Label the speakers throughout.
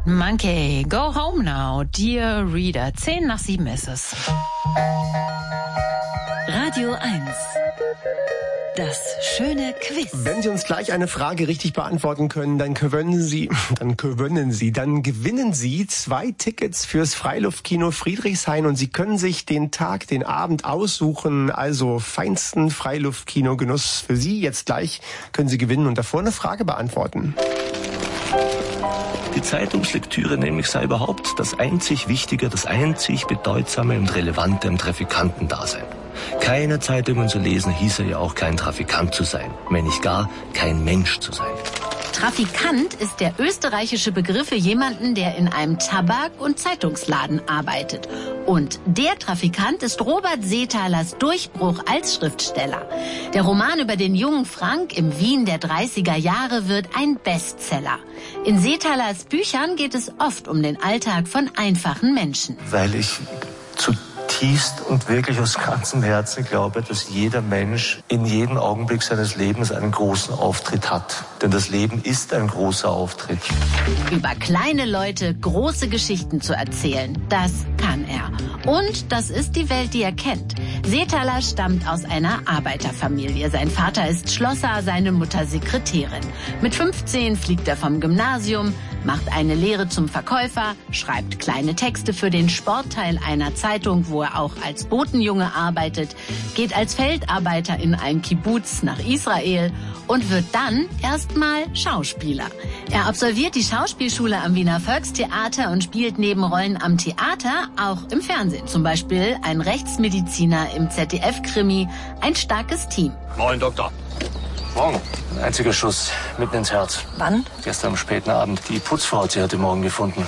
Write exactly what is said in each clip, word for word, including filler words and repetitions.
Speaker 1: Monkey, go home now, dear reader. Zehn nach sieben ist es.
Speaker 2: Radio eins. Das schöne Quiz.
Speaker 3: Wenn Sie uns gleich eine Frage richtig beantworten können, dann gewinnen Sie, dann gewinnen Sie, dann gewinnen Sie zwei Tickets fürs Freiluftkino Friedrichshain und Sie können sich den Tag, den Abend aussuchen. Also feinsten Freiluftkino-Genuss für Sie. Jetzt gleich können Sie gewinnen und davor eine Frage beantworten.
Speaker 4: Die Zeitungslektüre nämlich sei überhaupt das einzig Wichtige, das einzig Bedeutsame und Relevante im Trafikantendasein. Keine Zeitungen zu lesen hieße ja auch kein Trafikant zu sein, wenn nicht gar kein Mensch zu sein.
Speaker 1: Trafikant ist der österreichische Begriff für jemanden, der in einem Tabak- und Zeitungsladen arbeitet. Und der Trafikant ist Robert Seethalers Durchbruch als Schriftsteller. Der Roman über den jungen Frank im Wien der dreißiger Jahre wird ein Bestseller. In Seethalers Büchern geht es oft um den Alltag von einfachen Menschen.
Speaker 4: Weil ich zutiefst und wirklich aus ganzem Herzen glaube, dass jeder Mensch in jedem Augenblick seines Lebens einen großen Auftritt hat. Denn das Leben ist ein großer Auftritt.
Speaker 1: Über kleine Leute große Geschichten zu erzählen, das kann er. Und das ist die Welt, die er kennt. Seethaler stammt aus einer Arbeiterfamilie. Sein Vater ist Schlosser, seine Mutter Sekretärin. Mit fünfzehn fliegt er vom Gymnasium, macht eine Lehre zum Verkäufer, schreibt kleine Texte für den Sportteil einer Zeitung, wo er auch als Botenjunge arbeitet, geht als Feldarbeiter in ein Kibbuz nach Israel und wird dann erstmal Schauspieler. Er absolviert die Schauspielschule am Wiener Volkstheater und spielt neben Rollen am Theater auch im Fernsehen. Zum Beispiel ein Rechtsmediziner im Z D F-Krimi, ein starkes Team.
Speaker 4: Moin, Doktor. Morgen. Ein einziger Schuss mitten ins Herz.
Speaker 2: Wann?
Speaker 4: Gestern am späten Abend. Die Putzfrau hat sie heute Morgen gefunden.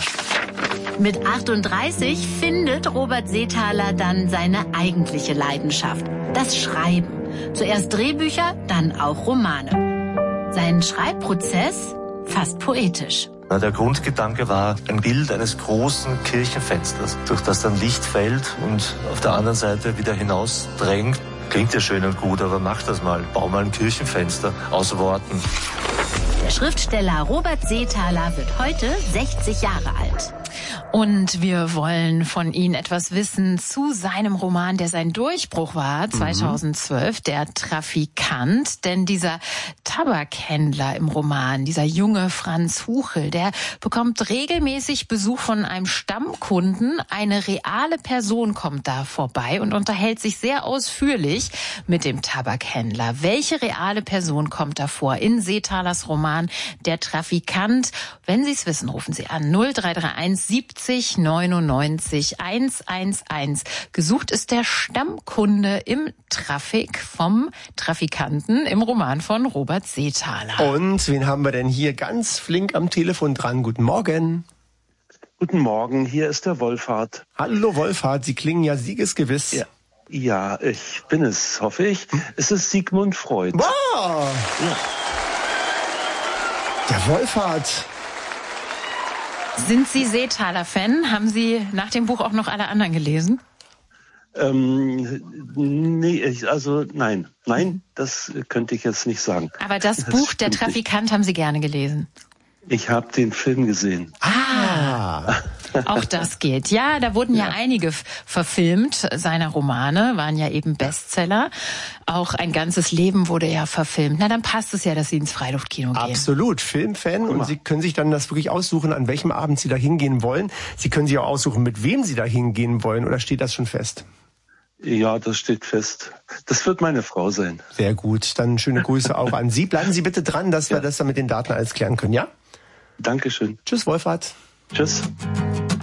Speaker 1: Mit achtunddreißig findet Robert Seethaler dann seine eigentliche Leidenschaft, das Schreiben. Zuerst Drehbücher, dann auch Romane. Sein Schreibprozess fast poetisch.
Speaker 4: Der Grundgedanke war ein Bild eines großen Kirchenfensters, durch das dann Licht fällt und auf der anderen Seite wieder hinausdrängt. Klingt ja schön und gut, aber mach das mal. Bau mal ein Kirchenfenster aus Worten.
Speaker 1: Der Schriftsteller Robert Seethaler wird heute sechzig Jahre alt. Und wir wollen von Ihnen etwas wissen zu seinem Roman, der sein Durchbruch war, zweitausendzwölf, der Trafikant. Denn dieser Tabakhändler im Roman, dieser junge Franz Huchel, der bekommt regelmäßig Besuch von einem Stammkunden. Eine reale Person kommt da vorbei und unterhält sich sehr ausführlich mit dem Tabakhändler. Welche reale Person kommt da vor in Seethalers Roman, der Trafikant? Wenn Sie es wissen, rufen Sie an null drei drei eins siebzig neunundneunzig hundertundeins. Gesucht ist der Stammkunde im Trafik vom Trafikanten im Roman von Robert Seethaler.
Speaker 3: Und wen haben wir denn hier ganz flink am Telefon dran? Guten Morgen.
Speaker 5: Guten Morgen, hier ist der Wolfhard.
Speaker 3: Hallo Wolfhard, Sie klingen ja siegesgewiss.
Speaker 5: Ja, ja, ich bin es, hoffe ich. Es ist Sigmund Freud.
Speaker 3: Wow!
Speaker 5: Ja.
Speaker 3: Der Wolfhard.
Speaker 1: Sind Sie Seethaler-Fan? Haben Sie nach dem Buch auch noch alle anderen gelesen?
Speaker 5: Ähm, nee, ich, also nein, nein, das könnte ich jetzt nicht sagen.
Speaker 1: Aber das, das Buch Der Trafikant haben Sie gerne gelesen?
Speaker 5: Ich habe den Film gesehen.
Speaker 1: Ah, auch das geht. Ja, da wurden ja, ja einige verfilmt. Seine Romane waren ja eben Bestseller. Auch Ein ganzes Leben wurde ja verfilmt. Na, dann passt es ja, dass Sie ins Freiluftkino gehen.
Speaker 3: Absolut, Filmfan. Und Sie können sich dann das wirklich aussuchen, an welchem Abend Sie da hingehen wollen. Sie können sich auch aussuchen, mit wem Sie da hingehen wollen. Oder steht das schon fest?
Speaker 5: Ja, das steht fest. Das wird meine Frau sein.
Speaker 3: Sehr gut. Dann schöne Grüße auch an Sie. Bleiben Sie bitte dran, dass wir ja. das dann mit den Daten alles klären können, ja?
Speaker 5: Dankeschön.
Speaker 3: Tschüss, Wolfhard.
Speaker 5: Tschüss.